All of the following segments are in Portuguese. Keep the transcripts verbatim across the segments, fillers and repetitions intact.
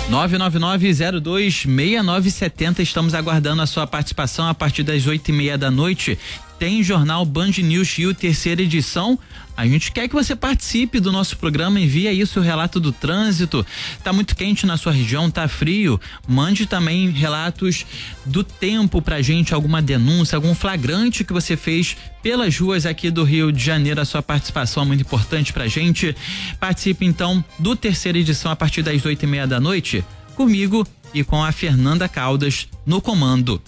nove nove nove zero dois seis nove sete zero. Estamos aguardando a sua participação a partir das oito e meia da noite. Tem Jornal Band News Rio, terceira edição. A gente quer que você participe do nosso programa, envie aí o seu relato do trânsito. Tá muito quente na sua região, tá frio? Mande também relatos do tempo pra gente, alguma denúncia, algum flagrante que você fez pelas ruas aqui do Rio de Janeiro. A sua participação é muito importante pra gente. Participe então do terceira edição a partir das oito e meia da noite, comigo e com a Fernanda Caldas no comando.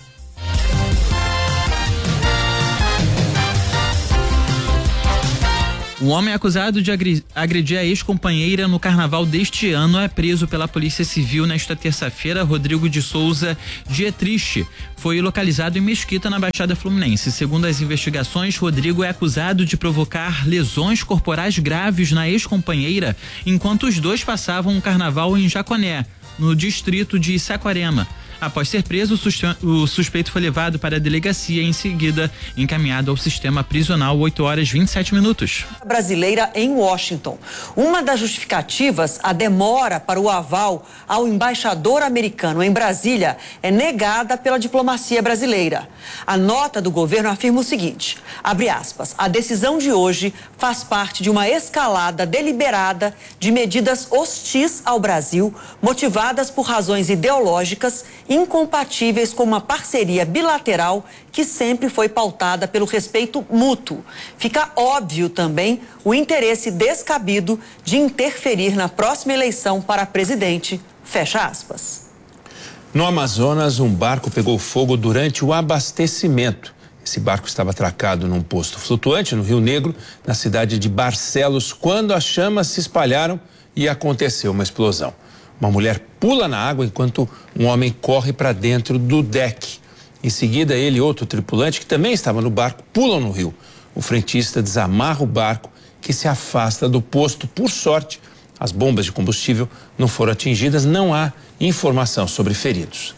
O homem acusado de agredir a ex-companheira no carnaval deste ano é preso pela Polícia Civil nesta terça-feira. Rodrigo de Souza Dietrich foi localizado em Mesquita, na Baixada Fluminense. Segundo as investigações, Rodrigo é acusado de provocar lesões corporais graves na ex-companheira enquanto os dois passavam um carnaval em Jaconé, no distrito de Saquarema. Após ser preso, o suspeito foi levado para a delegacia e em seguida encaminhado ao sistema prisional. Oito horas e vinte e sete minutos. Brasileira em Washington. Uma das justificativas, a demora para o aval ao embaixador americano em Brasília, é negada pela diplomacia brasileira. A nota do governo afirma o seguinte, abre aspas, a decisão de hoje faz parte de uma escalada deliberada de medidas hostis ao Brasil, motivadas por razões ideológicas incompatíveis com uma parceria bilateral que sempre foi pautada pelo respeito mútuo. Fica óbvio também o interesse descabido de interferir na próxima eleição para presidente. Fecha aspas. No Amazonas, um barco pegou fogo durante o abastecimento. Esse barco estava atracado num posto flutuante no Rio Negro, na cidade de Barcelos, quando as chamas se espalharam e aconteceu uma explosão. Uma mulher pula na água enquanto um homem corre para dentro do deck. Em seguida, ele e outro tripulante, que também estava no barco, pulam no rio. O frentista desamarra o barco, que se afasta do posto. Por sorte, as bombas de combustível não foram atingidas. Não há informação sobre feridos.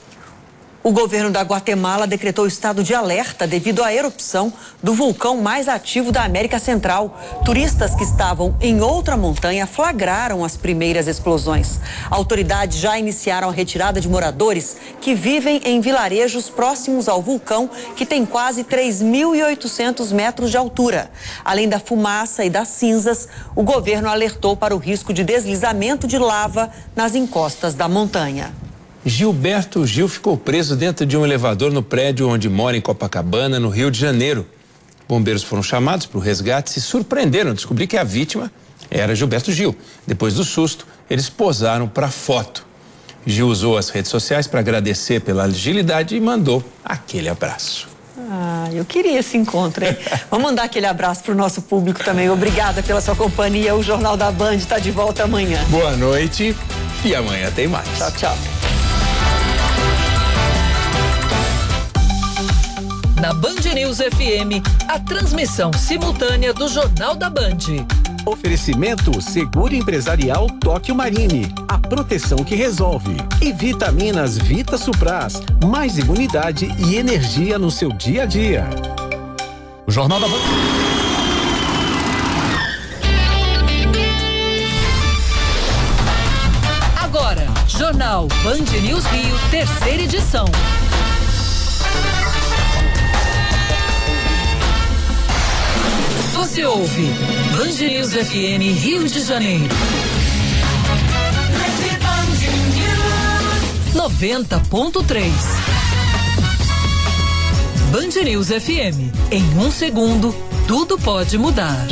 O governo da Guatemala decretou estado de alerta devido à erupção do vulcão mais ativo da América Central. Turistas que estavam em outra montanha flagraram as primeiras explosões. Autoridades já iniciaram a retirada de moradores que vivem em vilarejos próximos ao vulcão, que tem quase três mil e oitocentos metros de altura. Além da fumaça e das cinzas, o governo alertou para o risco de deslizamento de lava nas encostas da montanha. Gilberto Gil ficou preso dentro de um elevador no prédio onde mora em Copacabana, no Rio de Janeiro. Bombeiros foram chamados para o resgate e se surpreenderam ao descobrir que a vítima era Gilberto Gil. Depois do susto, eles posaram para foto. Gil usou as redes sociais para agradecer pela agilidade e mandou aquele abraço. Ah, eu queria esse encontro, hein? Vamos mandar aquele abraço para o nosso público também. Obrigada pela sua companhia. O Jornal da Band está de volta amanhã. Boa noite e amanhã tem mais. Tchau, tchau. Na Band News F M, a transmissão simultânea do Jornal da Band. Oferecimento Seguro Empresarial Tóquio Marine, a proteção que resolve. E Vitaminas Vita Supras, mais imunidade e energia no seu dia a dia. O Jornal da Band. Agora, Jornal Band News Rio, terceira edição. Você ouve Band News F M Rio de Janeiro. noventa ponto três. Band News F M. Em um segundo, tudo pode mudar.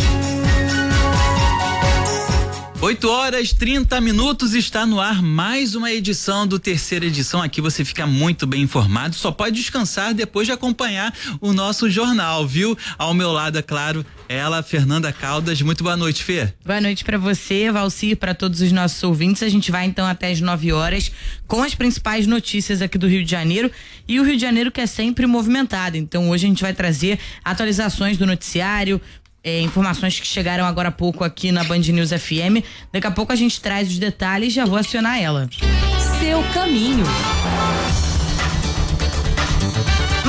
oito horas e trinta minutos, está no ar mais uma edição do terceira edição. Aqui você fica muito bem informado, só pode descansar depois de acompanhar o nosso jornal, viu? Ao meu lado, é claro, ela, Fernanda Caldas. Muito boa noite, Fê. Boa noite para você, Valcir, para todos os nossos ouvintes. A gente vai então até as nove horas com as principais notícias aqui do Rio de Janeiro, e o Rio de Janeiro que é sempre movimentado. Então hoje a gente vai trazer atualizações do noticiário, É, informações que chegaram agora há pouco aqui na Band News F M. Daqui a pouco a gente traz os detalhes e já vou acionar ela. Seu caminho.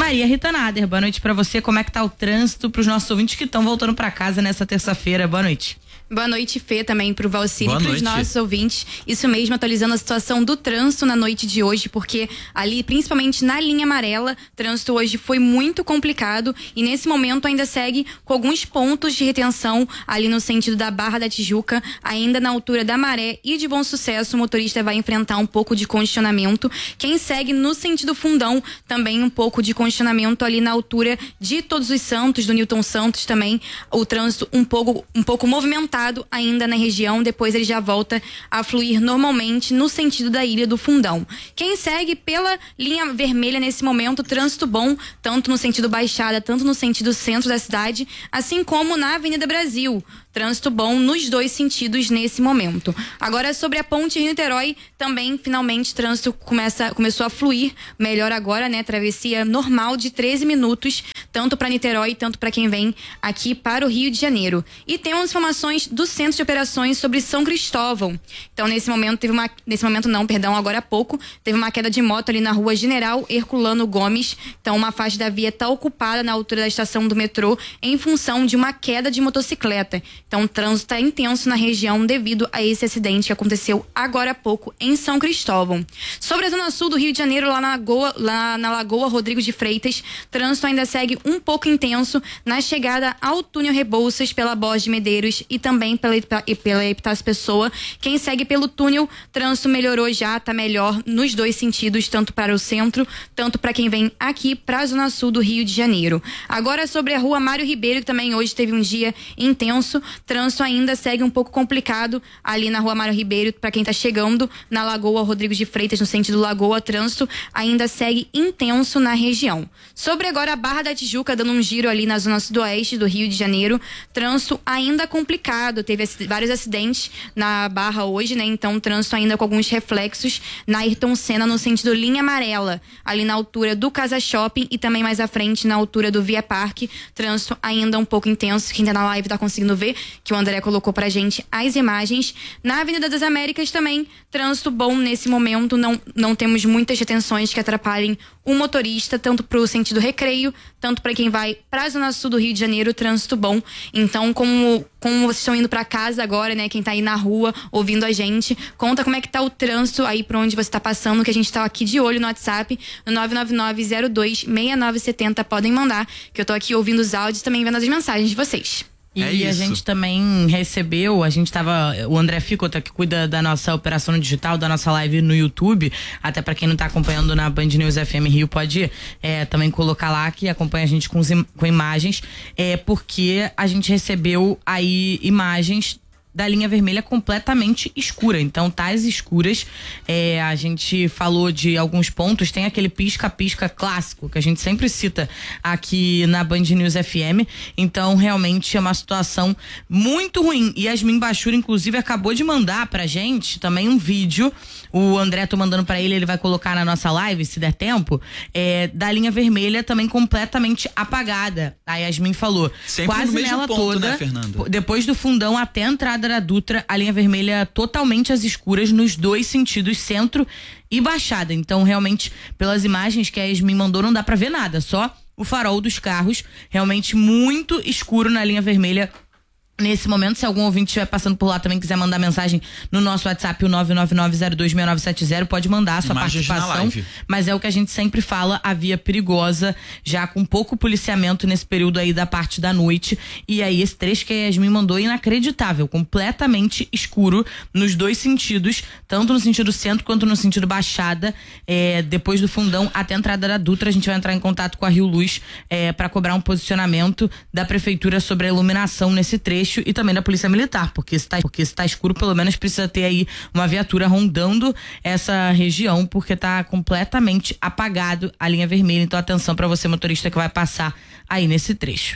Maria Rita Nader, boa noite pra você. Como é que tá o trânsito pros nossos ouvintes que estão voltando pra casa nessa terça-feira? Boa noite. Boa noite, Fê, também pro Valcine e pros noite. nossos ouvintes. Isso mesmo, atualizando a situação do trânsito na noite de hoje, porque ali, principalmente na linha amarela, o trânsito hoje foi muito complicado e nesse momento ainda segue com alguns pontos de retenção ali no sentido da Barra da Tijuca, ainda na altura da Maré e de Bom Sucesso, o motorista vai enfrentar um pouco de congestionamento. Quem segue no sentido Fundão, também um pouco de congestionamento ali na altura de Todos os Santos, do Newton Santos também, o trânsito um pouco, um pouco movimentado ainda na região, depois ele já volta a fluir normalmente no sentido da Ilha do Fundão. Quem segue pela linha vermelha nesse momento, trânsito bom, tanto no sentido Baixada, tanto no sentido centro da cidade, assim como na Avenida Brasil. Trânsito bom nos dois sentidos nesse momento. Agora, sobre a ponte Rio-Niterói, também, finalmente, trânsito começa, começou a fluir melhor agora, né? Travessia normal de treze minutos, tanto para Niterói, tanto para quem vem aqui para o Rio de Janeiro. E temos informações do Centro de Operações sobre São Cristóvão. Então, nesse momento, teve uma. Nesse momento, não, perdão, agora há pouco, teve uma queda de moto ali na rua General Herculano Gomes. Então, uma faixa da via está ocupada na altura da estação do metrô em função de uma queda de motocicleta. Então, o trânsito está intenso na região devido a esse acidente que aconteceu agora há pouco em São Cristóvão. Sobre a zona sul do Rio de Janeiro, lá na Lagoa, lá na Lagoa Rodrigo de Freitas, trânsito ainda segue um pouco intenso na chegada ao túnel Rebouças pela Borges de Medeiros e também pela, pela Epitácio Pessoa. Quem segue pelo túnel, trânsito melhorou já, está melhor nos dois sentidos, tanto para o centro, tanto para quem vem aqui para a zona sul do Rio de Janeiro. Agora sobre a rua Mário Ribeiro, que também hoje teve um dia intenso, trânsito ainda segue um pouco complicado ali na rua Mário Ribeiro, para quem está chegando na Lagoa Rodrigo de Freitas, no sentido Lagoa, trânsito ainda segue intenso na região. Sobre agora a Barra da Tijuca, dando um giro ali na zona sudoeste do Rio de Janeiro, trânsito ainda complicado, teve vários acidentes na Barra hoje, né? Então trânsito ainda com alguns reflexos na Ayrton Senna, no sentido linha amarela, ali na altura do Casa Shopping e também mais à frente na altura do Via Parque, trânsito ainda um pouco intenso, quem tá na live tá conseguindo ver, que o André colocou pra gente as imagens. Na Avenida das Américas também, trânsito bom nesse momento, não, não temos muitas retenções que atrapalhem o motorista, tanto pro sentido Recreio, tanto para quem vai pra zona sul do Rio de Janeiro, trânsito bom. Então, como, como vocês estão indo pra casa agora, né, quem tá aí na rua ouvindo a gente, conta como é que tá o trânsito aí por onde você tá passando, que a gente tá aqui de olho no WhatsApp, no nove nove nove zero dois seis nove sete zero, podem mandar, que eu tô aqui ouvindo os áudios e também vendo as mensagens de vocês. E é a gente também recebeu, a gente tava, o André Ficota, que cuida da nossa operação digital, da nossa live no YouTube, até pra quem não tá acompanhando na Band News F M Rio, pode é, também colocar lá que acompanha a gente com, com imagens, é, porque a gente recebeu aí imagens da linha vermelha completamente escura. Então, tais escuras, é, a gente falou de alguns pontos, tem aquele pisca-pisca clássico que a gente sempre cita aqui na Band News F M. Então, realmente é uma situação muito ruim. E Yasmin Bachura, inclusive, acabou de mandar pra gente também um vídeo. O André, tô mandando pra ele, ele vai colocar na nossa live, se der tempo, é, da linha vermelha também completamente apagada. A Yasmin falou, sempre quase no mesmo nela ponto, toda, né, Fernando? depois do Fundão até a entrada da Dutra, a linha vermelha totalmente às escuras nos dois sentidos, centro e baixada. Então, realmente, pelas imagens que a Yasmin mandou, não dá pra ver nada, só o farol dos carros, realmente muito escuro na linha vermelha nesse momento. Se algum ouvinte estiver passando por lá também quiser mandar mensagem no nosso WhatsApp, o nove nove nove zero dois seis nove sete zero, pode mandar a sua Imagens participação. Mas é o que a gente sempre fala, a via perigosa, já com pouco policiamento nesse período aí da parte da noite. E aí esse trecho que a Yasmin mandou, inacreditável, completamente escuro nos dois sentidos, tanto no sentido centro quanto no sentido baixada, é, depois do Fundão até a entrada da Dutra. A gente vai entrar em contato com a Rio Luz é, para cobrar um posicionamento da prefeitura sobre a iluminação nesse trecho e também da Polícia Militar, porque se tá, porque se tá escuro, pelo menos precisa ter aí uma viatura rondando essa região, porque tá completamente apagado a linha vermelha. Então atenção para você, motorista, que vai passar aí nesse trecho.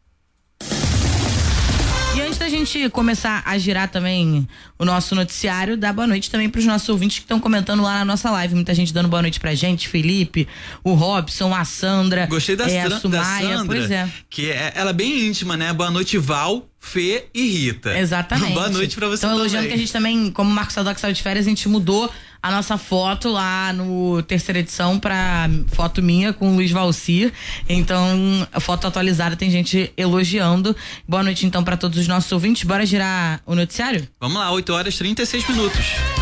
E antes da gente começar a girar também o nosso noticiário, dá boa noite também pros nossos ouvintes que estão comentando lá na nossa live. Muita gente dando boa noite pra gente, Felipe, o Robson, a Sandra. Gostei da, é, a Sumaia, da Sandra, pois é. Que é, ela é bem íntima, né? Boa noite, Val, Fê e Rita. Exatamente. Boa noite pra você então, também. Elogiando que a gente também, como o Marcos Sadoc saiu de férias, a gente mudou a nossa foto lá no terceira edição pra foto minha com o Luiz Valcir. Então, a foto atualizada, tem gente elogiando. Boa noite, então, pra todos os nossos ouvintes. Bora girar o noticiário? Vamos lá, oito horas e trinta e seis minutos.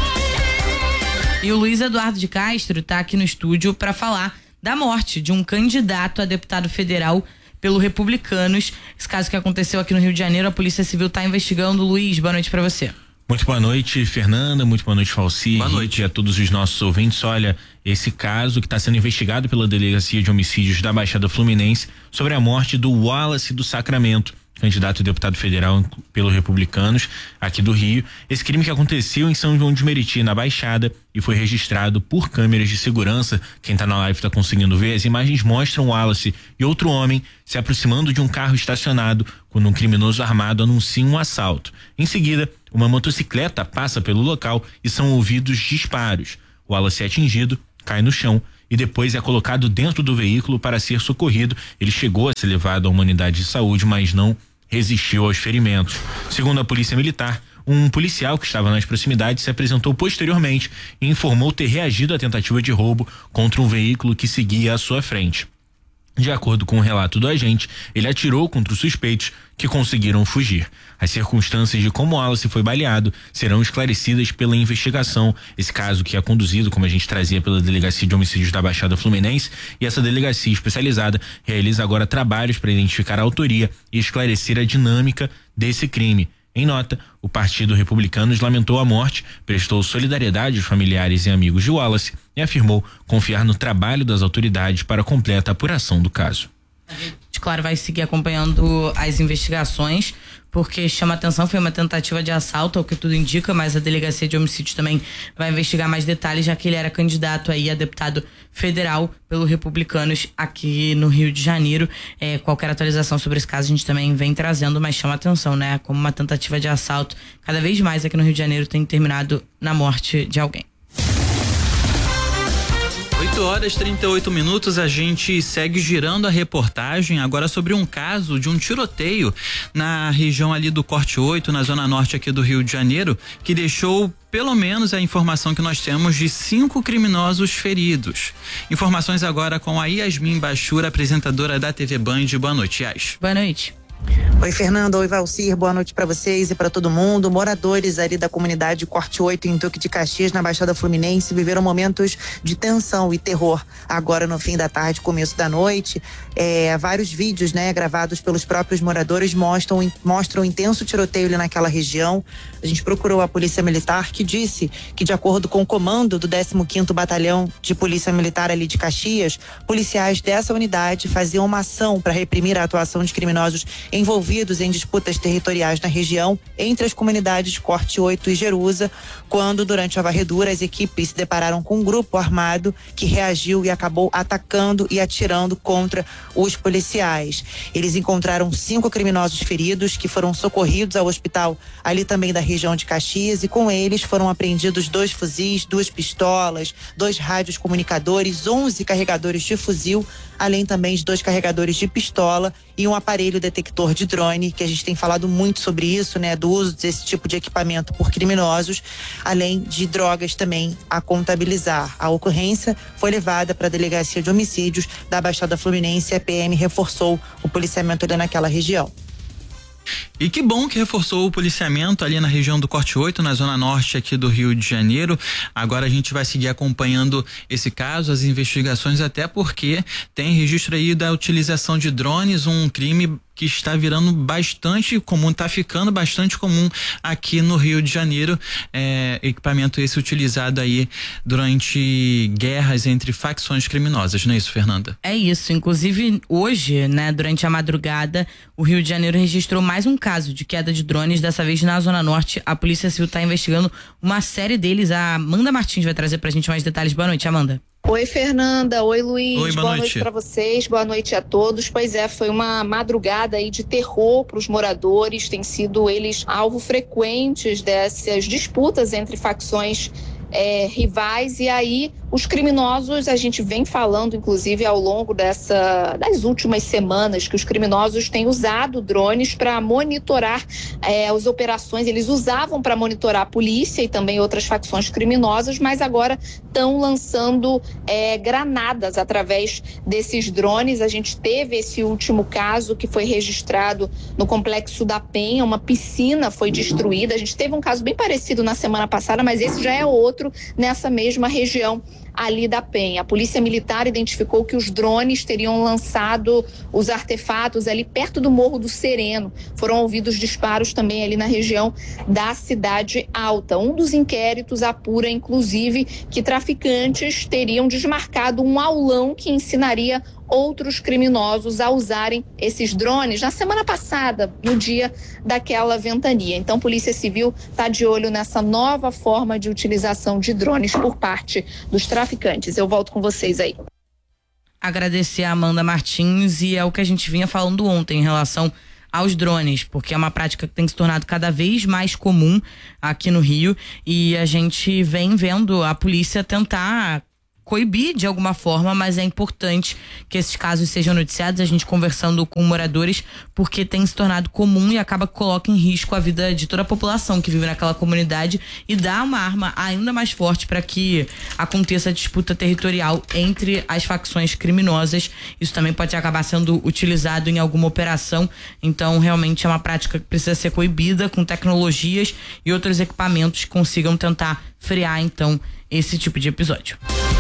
E o Luiz Eduardo de Castro tá aqui no estúdio para falar da morte de um candidato a deputado federal pelo Republicanos. Esse caso que aconteceu aqui no Rio de Janeiro, a Polícia Civil tá investigando. Luiz, boa noite para você. Muito boa noite, Fernanda. Muito boa noite, Falci. Boa noite a todos os nossos ouvintes. Olha, esse caso que está sendo investigado pela Delegacia de Homicídios da Baixada Fluminense sobre a morte do Wallace do Sacramento, candidato a deputado federal pelo Republicanos aqui do Rio. Esse crime que aconteceu em São João de Meriti, na Baixada, e foi registrado por câmeras de segurança. Quem está na live está conseguindo ver. As imagens mostram Wallace e outro homem se aproximando de um carro estacionado quando um criminoso armado anuncia um assalto. Em seguida, uma motocicleta passa pelo local e são ouvidos disparos. O Wallace é atingido, cai no chão e depois é colocado dentro do veículo para ser socorrido. Ele chegou a ser levado à unidade de saúde, mas não resistiu aos ferimentos. Segundo a Polícia Militar, um policial que estava nas proximidades se apresentou posteriormente e informou ter reagido à tentativa de roubo contra um veículo que seguia à sua frente. De acordo com o relato do agente, ele atirou contra os suspeitos, que conseguiram fugir. As circunstâncias de como Wallace foi baleado serão esclarecidas pela investigação. Esse caso que é conduzido, como a gente trazia, pela Delegacia de Homicídios da Baixada Fluminense, e essa delegacia especializada realiza agora trabalhos para identificar a autoria e esclarecer a dinâmica desse crime. Em nota, o Partido Republicanos lamentou a morte, prestou solidariedade aos familiares e amigos de Wallace e afirmou confiar no trabalho das autoridades para a completa apuração do caso. A gente, claro, vai seguir acompanhando as investigações, porque chama atenção, foi uma tentativa de assalto, ao que tudo indica, mas a Delegacia de Homicídios também vai investigar mais detalhes, já que ele era candidato aí a deputado federal pelo Republicanos aqui no Rio de Janeiro. É, qualquer atualização sobre esse caso a gente também vem trazendo, mas chama atenção, né? Como uma tentativa de assalto, cada vez mais aqui no Rio de Janeiro tem terminado na morte de alguém. oito horas e trinta e oito minutos, a gente segue girando a reportagem agora sobre um caso de um tiroteio na região ali do Corte oito, na zona norte aqui do Rio de Janeiro, que deixou pelo menos a informação que nós temos de cinco criminosos feridos. Informações agora com a Yasmin Bachura, apresentadora da T V Band. Boa noite, Yas. Boa noite. Oi, Fernanda. Oi, Valcir. Boa noite para vocês e para todo mundo. Moradores ali da comunidade Corte oito, em Duque de Caxias, na Baixada Fluminense, viveram momentos de tensão e terror. Agora, no fim da tarde, começo da noite, é, vários vídeos, né, gravados pelos próprios moradores mostram, mostram um intenso tiroteio ali naquela região. A gente procurou a Polícia Militar, que disse que, de acordo com o comando do décimo quinto Batalhão de Polícia Militar ali de Caxias, policiais dessa unidade faziam uma ação para reprimir a atuação de criminosos envolvidos em disputas territoriais na região entre as comunidades Corte oito e Jerusa, quando, durante a varredura, as equipes se depararam com um grupo armado que reagiu e acabou atacando e atirando contra os policiais. Eles encontraram cinco criminosos feridos que foram socorridos ao hospital ali também da região de Caxias, e com eles foram apreendidos dois fuzis, duas pistolas, dois rádios comunicadores, onze carregadores de fuzil, além também de dois carregadores de pistola e um aparelho detector de drone, que a gente tem falado muito sobre isso, né, do uso desse tipo de equipamento por criminosos, além de drogas também a contabilizar. A ocorrência foi levada para a Delegacia de Homicídios da Baixada Fluminense e a P M reforçou o policiamento ali naquela região. E que bom que reforçou o policiamento ali na região do Corte oito, na zona norte aqui do Rio de Janeiro. Agora a gente vai seguir acompanhando esse caso, as investigações, até porque tem registro aí da utilização de drones, um crime que está virando bastante comum, está ficando bastante comum aqui no Rio de Janeiro, é, equipamento esse utilizado aí durante guerras entre facções criminosas, não é isso, Fernanda? É isso, inclusive hoje, né, durante a madrugada, o Rio de Janeiro registrou mais um caso de queda de drones, dessa vez na Zona Norte. A Polícia Civil está investigando uma série deles. A Amanda Martins vai trazer pra gente mais detalhes. Boa noite, Amanda. Oi, Fernanda. Oi, Luiz. Oi, boa, boa noite, noite para vocês. Boa noite a todos. Pois é, foi uma madrugada aí de terror para os moradores. Tem sido eles alvo frequentes dessas disputas entre facções é, rivais, e aí os criminosos, a gente vem falando, inclusive, ao longo dessa, das últimas semanas, que os criminosos têm usado drones para monitorar é, as operações. Eles usavam para monitorar a polícia e também outras facções criminosas, mas agora estão lançando é, granadas através desses drones. A gente teve esse último caso que foi registrado no Complexo da Penha, uma piscina foi destruída. A gente teve um caso bem parecido na semana passada, mas esse já é outro nessa mesma região ali da Penha. A Polícia Militar identificou que os drones teriam lançado os artefatos ali perto do Morro do Sereno. Foram ouvidos disparos também ali na região da Cidade Alta. Um dos inquéritos apura, inclusive, que traficantes teriam desmarcado um aulão que ensinaria outros criminosos a usarem esses drones na semana passada, no dia daquela ventania. Então, a Polícia Civil está de olho nessa nova forma de utilização de drones por parte dos traficantes. Eu volto com vocês aí. Agradecer a Amanda Martins, e é o que a gente vinha falando ontem em relação aos drones, porque é uma prática que tem se tornado cada vez mais comum aqui no Rio, e a gente vem vendo a polícia tentar coibir de alguma forma, mas é importante que esses casos sejam noticiados, a gente conversando com moradores, porque tem se tornado comum e acaba que coloca em risco a vida de toda a população que vive naquela comunidade, e dá uma arma ainda mais forte para que aconteça a disputa territorial entre as facções criminosas. Isso também pode acabar sendo utilizado em alguma operação, então realmente é uma prática que precisa ser coibida com tecnologias e outros equipamentos que consigam tentar frear então esse tipo de episódio.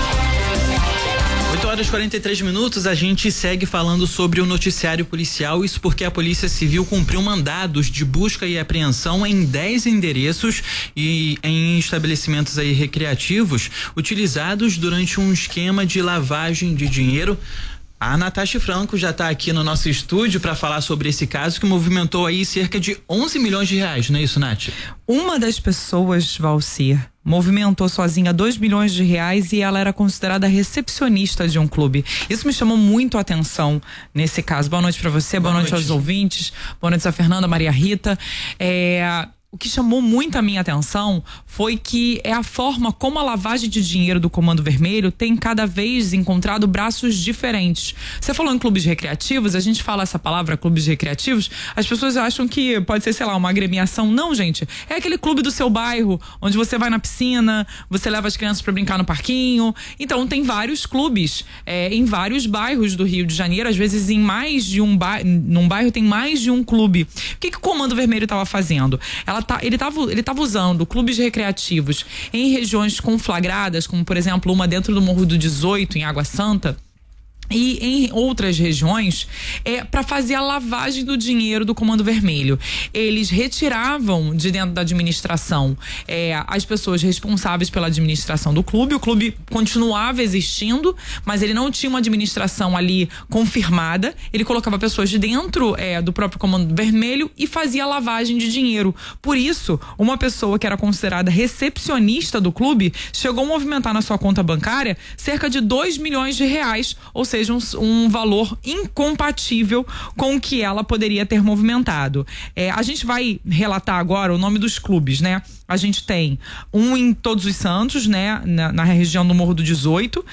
oito horas e quarenta e três minutos, a gente segue falando sobre o noticiário policial, isso porque a Polícia Civil cumpriu mandados de busca e apreensão em dez endereços e em estabelecimentos aí recreativos utilizados durante um esquema de lavagem de dinheiro. A Natasha Franco já está aqui no nosso estúdio para falar sobre esse caso que movimentou aí cerca de onze milhões de reais, não é isso, Nath? Uma das pessoas, Valcir, movimentou sozinha dois milhões de reais e ela era considerada recepcionista de um clube. Isso me chamou muito a atenção nesse caso. Boa noite para você, boa, boa noite. noite aos ouvintes, boa noite a Fernanda, Maria Rita. É... O que chamou muito a minha atenção foi que é a forma como a lavagem de dinheiro do Comando Vermelho tem cada vez encontrado braços diferentes. Você falou em clubes recreativos, a gente fala essa palavra, clubes recreativos, as pessoas acham que pode ser, sei lá, uma agremiação. Não, gente, é aquele clube do seu bairro, onde você vai na piscina, você leva as crianças para brincar no parquinho. Então tem vários clubes é, em vários bairros do Rio de Janeiro, às vezes em mais de um bairro, num bairro tem mais de um clube. O que, que o Comando Vermelho estava fazendo? Ela Tá, ele estava ele tava usando clubes recreativos em regiões conflagradas, como por exemplo uma dentro do Morro do dezoito, em Água Santa, e em outras regiões, é, para fazer a lavagem do dinheiro do Comando Vermelho. Eles retiravam de dentro da administração é, as pessoas responsáveis pela administração do clube. O clube continuava existindo, mas ele não tinha uma administração ali confirmada. Ele colocava pessoas de dentro é, do próprio Comando Vermelho e fazia a lavagem de dinheiro. Por isso, uma pessoa que era considerada recepcionista do clube chegou a movimentar na sua conta bancária cerca de dois milhões de reais, ou seja, Um, um valor incompatível com o que ela poderia ter movimentado. É, a gente vai relatar agora o nome dos clubes, né? A gente tem um em Todos os Santos, né? Na, na região do Morro do dezoito,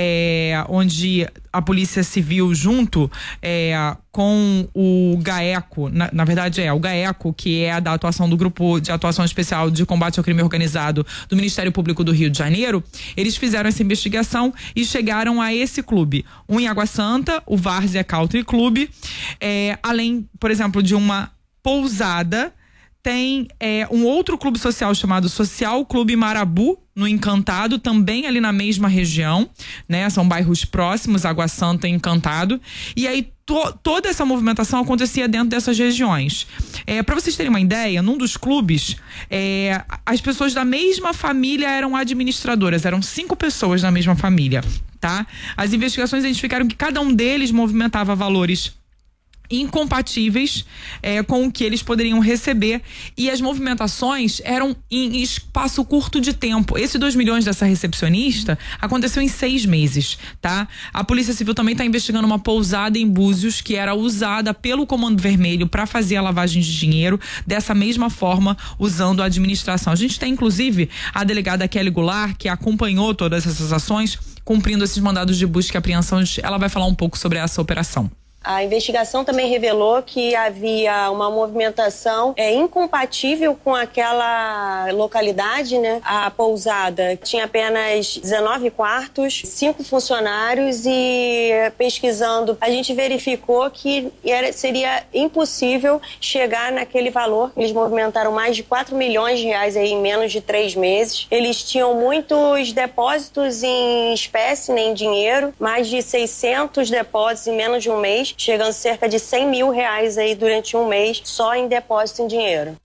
é, onde a Polícia Civil, junto é, com o GAECO, na, na verdade é o GAECO, que é da atuação do Grupo de Atuação Especial de Combate ao Crime Organizado do Ministério Público do Rio de Janeiro, eles fizeram essa investigação e chegaram a esse clube. Um em Água Santa, o Várzea Country Club, é, além, por exemplo, de uma pousada, tem é, um outro clube social chamado Social Clube Marabu, no Encantado, também ali na mesma região, né? São bairros próximos, Água Santa e Encantado. E aí to, toda essa movimentação acontecia dentro dessas regiões. É, para vocês terem uma ideia, num dos clubes, é, as pessoas da mesma família eram administradoras, eram cinco pessoas da mesma família, tá? As investigações identificaram que cada um deles movimentava valores incompatíveis é, com o que eles poderiam receber, e as movimentações eram em espaço curto de tempo. Esse dois milhões dessa recepcionista aconteceu em seis meses, tá? A Polícia Civil também está investigando uma pousada em Búzios que era usada pelo Comando Vermelho para fazer a lavagem de dinheiro, dessa mesma forma usando a administração. A gente tem inclusive a delegada Kelly Goulart, que acompanhou todas essas ações, cumprindo esses mandados de busca e apreensão. Ela vai falar um pouco sobre essa operação. A investigação também revelou que havia uma movimentação é, incompatível com aquela localidade, né? A pousada tinha apenas dezenove quartos, cinco funcionários e, pesquisando, a gente verificou que era, seria impossível chegar naquele valor. Eles movimentaram mais de quatro milhões de reais aí em menos de três meses. Eles tinham muitos depósitos em espécie, nem em dinheiro, mais de seiscentos depósitos em menos de um mês, chegando cerca de cem mil reais aí durante um mês só em depósito em dinheiro.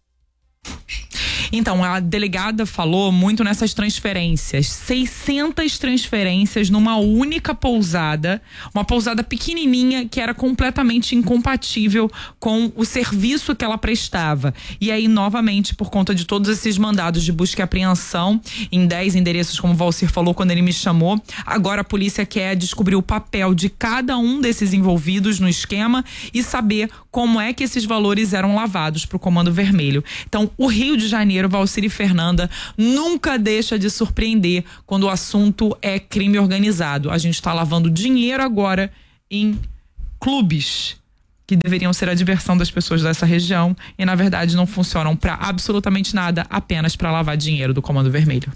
Então, a delegada falou muito nessas transferências. seiscentas transferências numa única pousada. Uma pousada pequenininha que era completamente incompatível com o serviço que ela prestava. E aí, novamente, por conta de todos esses mandados de busca e apreensão em dez endereços, como o Valcir falou quando ele me chamou, agora a polícia quer descobrir o papel de cada um desses envolvidos no esquema e saber como é que esses valores eram lavados para o Comando Vermelho. Então, o Rio de Janeiro, Valcir e Fernanda, nunca deixa de surpreender quando o assunto é crime organizado. A gente está lavando dinheiro agora em clubes que deveriam ser a diversão das pessoas dessa região e, na verdade, não funcionam para absolutamente nada, apenas para lavar dinheiro do Comando Vermelho.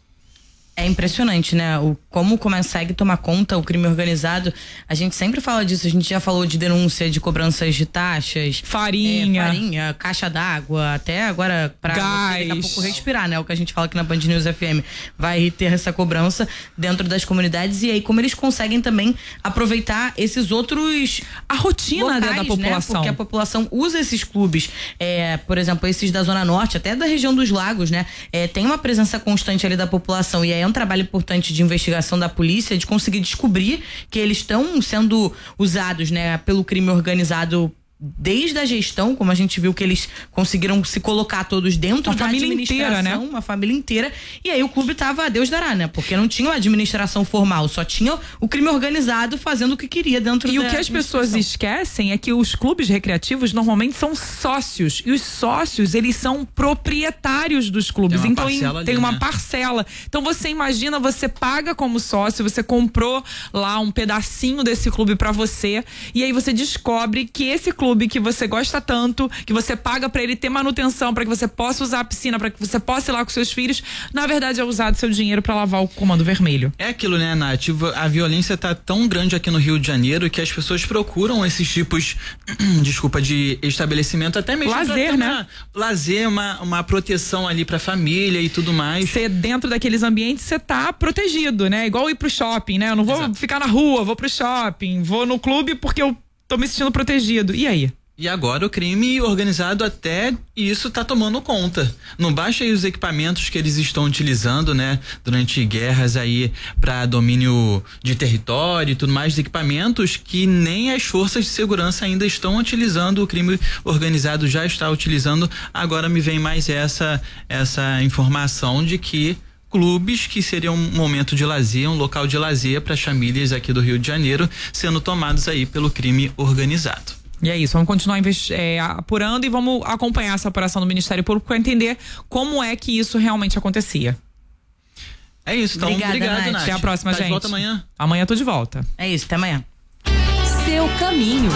É impressionante, né? O, como consegue tomar conta o crime organizado. A gente sempre fala disso, a gente já falou de denúncia de cobranças de taxas. Farinha. É, farinha, caixa d'água, até agora pra você daqui a pouco respirar, né? O que a gente fala aqui na Band News F M. Vai ter essa cobrança dentro das comunidades e aí como eles conseguem também aproveitar esses outros... A rotina locais, da população. Né? Porque a população usa esses clubes, é, por exemplo, esses da Zona Norte, até da região dos lagos, né? É, tem uma presença constante ali da população e aí é um trabalho importante de investigação da polícia, de conseguir descobrir que eles estão sendo usados, né, pelo crime organizado desde a gestão, como a gente viu que eles conseguiram se colocar todos dentro uma da família administração, inteira, né? Uma família inteira, e aí o clube tava a Deus dará, né? Porque não tinha uma administração formal, só tinha o crime organizado fazendo o que queria dentro e da o que as pessoas esquecem é que os clubes recreativos normalmente são sócios, e os sócios, eles são proprietários dos clubes, tem uma então parcela tem ali, uma né? parcela. Então você imagina, você paga como sócio, você comprou lá um pedacinho desse clube pra você, e aí você descobre que esse clube que você gosta tanto, que você paga pra ele ter manutenção, pra que você possa usar a piscina, pra que você possa ir lá com seus filhos, na verdade é usado seu dinheiro pra lavar o Comando Vermelho. É aquilo, né, Nath? A violência tá tão grande aqui no Rio de Janeiro que as pessoas procuram esses tipos, desculpa, de estabelecimento, até mesmo lazer, pra ter né? Uma, lazer, uma, uma proteção ali pra família e tudo mais. Você dentro daqueles ambientes, você tá protegido, né? Igual ir pro shopping, né? Eu não vou Exato. ficar na rua, vou pro shopping, vou no clube porque eu tô me sentindo protegido. E aí? E agora o crime organizado até isso tá tomando conta. Não baixa aí os equipamentos que eles estão utilizando, né? Durante guerras aí para domínio de território e tudo mais, equipamentos que nem as forças de segurança ainda estão utilizando, o crime organizado já está utilizando. Agora me vem mais essa, essa informação de que clubes que seriam um momento de lazer, um local de lazer para as famílias aqui do Rio de Janeiro, sendo tomados aí pelo crime organizado. E é isso, vamos continuar é, apurando e vamos acompanhar essa operação do Ministério Público para entender como é que isso realmente acontecia. É isso, então Obrigada, obrigado, Nath. Nath. Até a próxima, tá gente. De volta amanhã? Amanhã eu tô de volta. É isso, até amanhã. Seu caminho.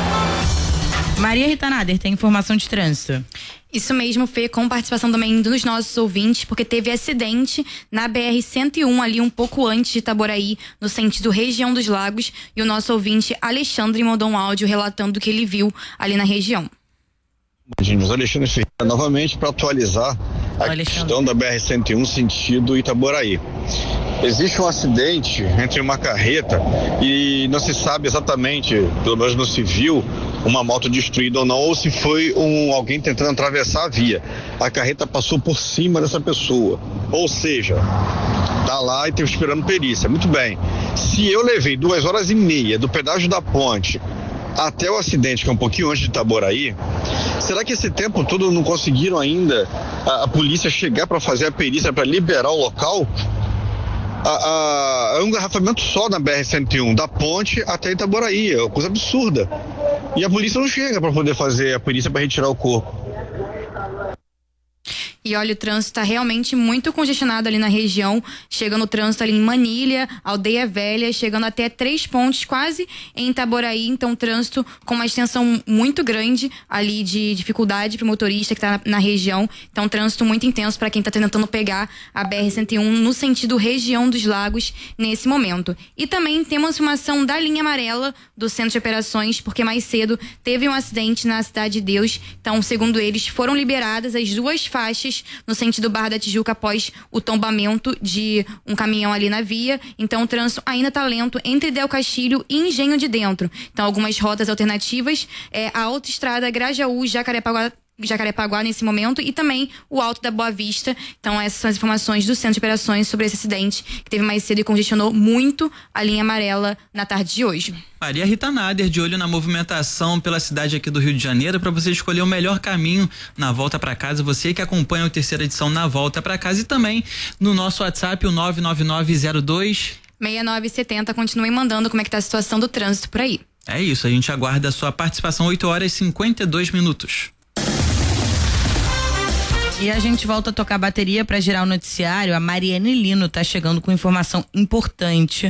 Maria Rita Nader tem informação de trânsito. Isso mesmo, Fê, com participação também dos nossos ouvintes, porque teve acidente na B R cento e um, ali um pouco antes de Itaboraí, no sentido região dos Lagos, e o nosso ouvinte Alexandre mandou um áudio relatando o que ele viu ali na região. Gente, Alexandre Ferreira, novamente para atualizar a Alexandre. questão da B R cento e um sentido Itaboraí. Existe um acidente entre uma carreta e não se sabe exatamente, pelo menos não se viu uma moto destruída ou não, ou se foi um, alguém tentando atravessar a via. A carreta passou por cima dessa pessoa, ou seja, tá lá e esteve esperando perícia. Muito bem, se eu levei duas horas e meia do pedágio da ponte até o acidente, que é um pouquinho antes de Itaboraí, será que esse tempo todo não conseguiram ainda a, a polícia chegar para fazer a perícia, para liberar o local? A, a, é um engarrafamento só na B R cento e um, da ponte até Itaboraí, é uma coisa absurda. E a polícia não chega para poder fazer a perícia para retirar o corpo. E olha, o trânsito está realmente muito congestionado ali na região, chegando o trânsito ali em Manilha, Aldeia Velha, chegando até três pontos quase em Itaboraí, então trânsito com uma extensão muito grande ali de dificuldade para o motorista que está na, na região, então trânsito muito intenso para quem está tentando pegar a B R cento e um no sentido região dos Lagos nesse momento. E também temos informação da linha amarela do Centro de Operações, porque mais cedo teve um acidente na Cidade de Deus, então segundo eles foram liberadas as duas faixas no sentido Barra da Tijuca após o tombamento de um caminhão ali na via. Então o trânsito ainda está lento entre Del Castilho e Engenho de Dentro. Então algumas rotas alternativas, é, a autoestrada Grajaú, Jacarepaguá, Jacarepaguá nesse momento e também o Alto da Boa Vista. Então essas são as informações do Centro de Operações sobre esse acidente que teve mais cedo e congestionou muito a linha amarela na tarde de hoje. Maria Rita Nader, de olho na movimentação pela cidade aqui do Rio de Janeiro, para você escolher o melhor caminho na volta para casa, você que acompanha a terceira edição Na Volta para Casa, e também no nosso WhatsApp, o nove nove nove zero dois seis nove sete zero. Continuem mandando como é que tá a situação do trânsito por aí. É isso, a gente aguarda a sua participação, oito horas e cinquenta e dois minutos. E a gente volta a tocar bateria para girar o noticiário. A Mariane Lino tá chegando com informação importante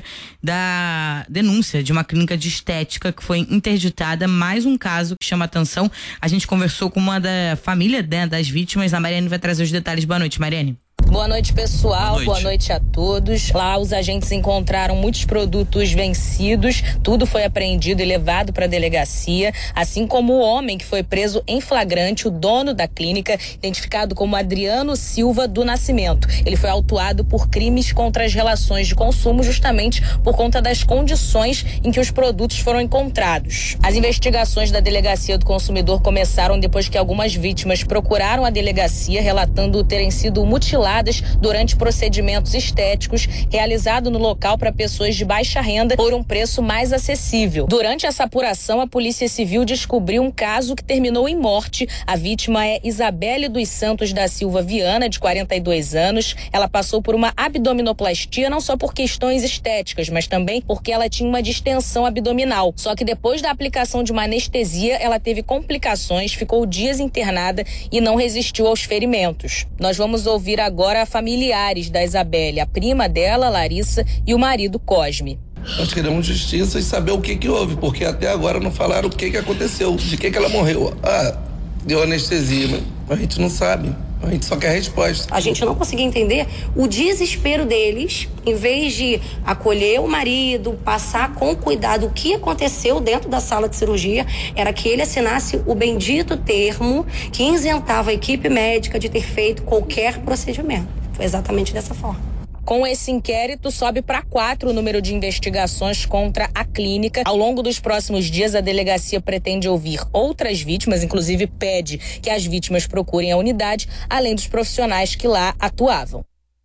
da denúncia de uma clínica de estética que foi interditada. Mais um caso que chama atenção. A gente conversou com uma da família, né, das vítimas. A Mariane vai trazer os detalhes. Boa noite, Mariane. Boa noite, pessoal. Boa noite. Boa noite a todos. Lá os agentes encontraram muitos produtos vencidos. Tudo foi apreendido e levado para a delegacia, assim como o homem que foi preso em flagrante, o dono da clínica, identificado como Adriano Silva do Nascimento. Ele foi autuado por crimes contra as relações de consumo, justamente por conta das condições em que os produtos foram encontrados. As investigações da Delegacia do Consumidor começaram depois que algumas vítimas procuraram a delegacia relatando terem sido mutiladas durante procedimentos estéticos realizados no local para pessoas de baixa renda por um preço mais acessível. Durante essa apuração, a Polícia Civil descobriu um caso que terminou em morte. A vítima é Isabelle dos Santos da Silva Viana, de quarenta e dois anos. Ela passou por uma abdominoplastia não só por questões estéticas, mas também porque ela tinha uma distensão abdominal. Só que depois da aplicação de uma anestesia, ela teve complicações, ficou dias internada e não resistiu aos ferimentos. Nós vamos ouvir agora Agora familiares da Isabelle, a prima dela, Larissa, e o marido Cosme. Nós queremos justiça e saber o que que houve, porque até agora não falaram o que que aconteceu, de que que ela morreu. Ah, deu anestesia, mas a gente não sabe. A gente só quer resposta. A gente não conseguia entender o desespero deles, em vez de acolher o marido, passar com cuidado o que aconteceu dentro da sala de cirurgia, era que ele assinasse o bendito termo que isentava a equipe médica de ter feito qualquer procedimento. Foi exatamente dessa forma. Com esse inquérito, sobe para quatro o número de investigações contra a clínica. Ao longo dos próximos dias, a delegacia pretende ouvir outras vítimas, inclusive pede que as vítimas procurem a unidade, além dos profissionais que lá atuavam.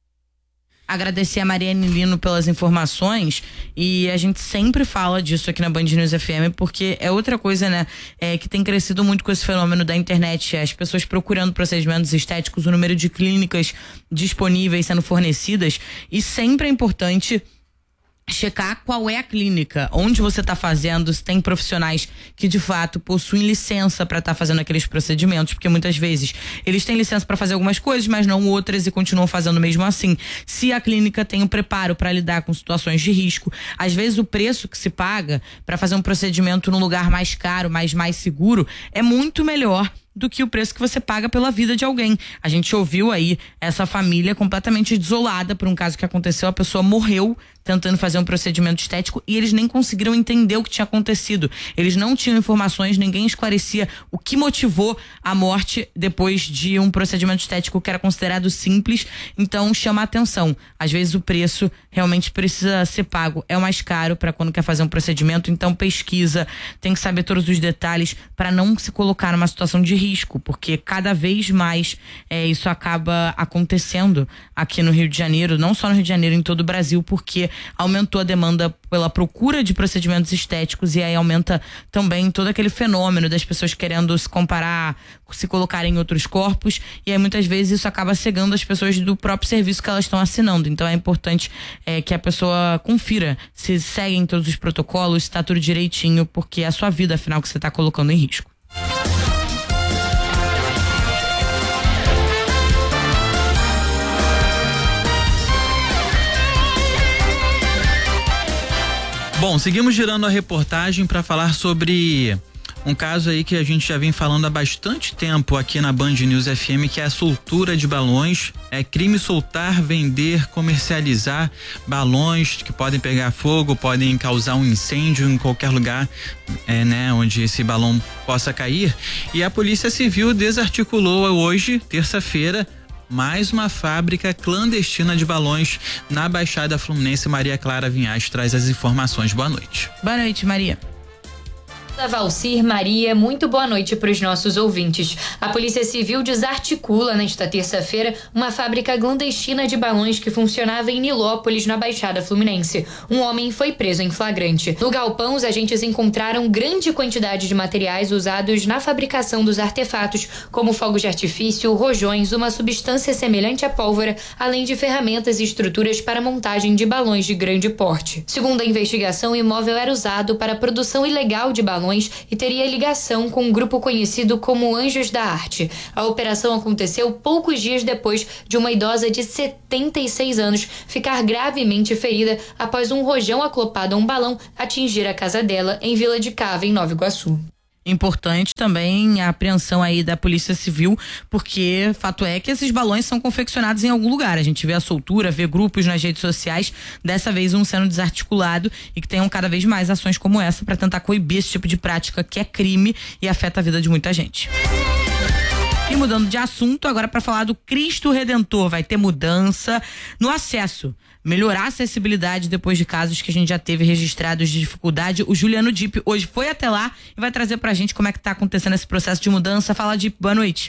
Agradecer a Mariane Lino pelas informações, e a gente sempre fala disso aqui na Band News F M, porque é outra coisa, né, é, que tem crescido muito com esse fenômeno da internet, as pessoas procurando procedimentos estéticos, o número de clínicas disponíveis sendo fornecidas, e sempre é importante checar qual é a clínica, onde você está fazendo, se tem profissionais que de fato possuem licença para estar tá fazendo aqueles procedimentos, porque muitas vezes eles têm licença para fazer algumas coisas, mas não outras, e continuam fazendo mesmo assim. Se a clínica tem o preparo para lidar com situações de risco, às vezes o preço que se paga para fazer um procedimento num lugar mais caro, mas mais seguro, é muito melhor do que o preço que você paga pela vida de alguém. A gente ouviu aí essa família completamente desolada por um caso que aconteceu, a pessoa morreu tentando fazer um procedimento estético e eles nem conseguiram entender o que tinha acontecido. Eles não tinham informações, ninguém esclarecia o que motivou a morte depois de um procedimento estético que era considerado simples. Então chama a atenção. Às vezes o preço realmente precisa ser pago, é o mais caro para quando quer fazer um procedimento, então pesquisa, tem que saber todos os detalhes para não se colocar numa situação de risco risco, porque cada vez mais é, isso acaba acontecendo aqui no Rio de Janeiro, não só no Rio de Janeiro, em todo o Brasil, porque aumentou a demanda pela procura de procedimentos estéticos e aí aumenta também todo aquele fenômeno das pessoas querendo se comparar, se colocar em outros corpos, e aí muitas vezes isso acaba cegando as pessoas do próprio serviço que elas estão assinando. Então é importante é, que a pessoa confira se seguem todos os protocolos, se está tudo direitinho, porque é a sua vida, afinal, que você está colocando em risco. Bom, seguimos girando a reportagem para falar sobre um caso aí que a gente já vem falando há bastante tempo aqui na Band News F M, que é a soltura de balões. É crime soltar, vender, comercializar balões que podem pegar fogo, podem causar um incêndio em qualquer lugar, é, né, onde esse balão possa cair. E a Polícia Civil desarticulou hoje, terça-feira, mais uma fábrica clandestina de balões na Baixada Fluminense. Maria Clara Vinhas traz as informações. Boa noite. Boa noite, Maria. Valcir, Maria, muito boa noite para os nossos ouvintes. A Polícia Civil desarticula nesta terça-feira uma fábrica clandestina de balões que funcionava em Nilópolis, na Baixada Fluminense. Um homem foi preso em flagrante. No galpão, os agentes encontraram grande quantidade de materiais usados na fabricação dos artefatos, como fogos de artifício, rojões, uma substância semelhante à pólvora, além de ferramentas e estruturas para montagem de balões de grande porte. Segundo a investigação, o imóvel era usado para a produção ilegal de balões e teria ligação com um grupo conhecido como Anjos da Arte. A operação aconteceu poucos dias depois de uma idosa de setenta e seis anos ficar gravemente ferida após um rojão acoplado a um balão atingir a casa dela em Vila de Cava, em Nova Iguaçu. Importante também a apreensão aí da Polícia Civil, porque fato é que esses balões são confeccionados em algum lugar. A gente vê a soltura, vê grupos nas redes sociais, dessa vez um sendo desarticulado, e que tenham cada vez mais ações como essa para tentar coibir esse tipo de prática que é crime e afeta a vida de muita gente. E mudando de assunto, agora para falar do Cristo Redentor, vai ter mudança no acesso. Melhorar a acessibilidade depois de casos que a gente já teve registrados de dificuldade. O Juliano Dipp hoje foi até lá e vai trazer pra gente como é que tá acontecendo esse processo de mudança. Fala, Dipp, boa noite.